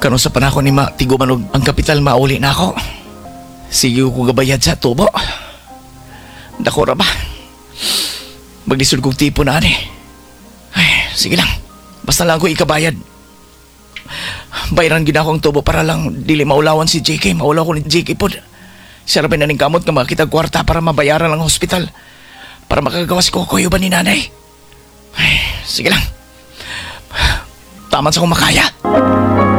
Karon sa panahon ni Tigo Manog ang kapital mauli na ako. Sige ko gabayad sa tubo. Dako ra ba? Maglisod kong tipo na ani. Ay, sige lang. Basta lang ko ikabayad. Bayaran gid ako ang tubo para lang dili maulawan si JK. Maulaw ko ni JK pod. Siya rin na ning kamot nga makita kwarta para mabayaran lang hospital. Para makagawas ko kuyo ba ni nanay. Ay, sige lang. Taman sa kung makaya.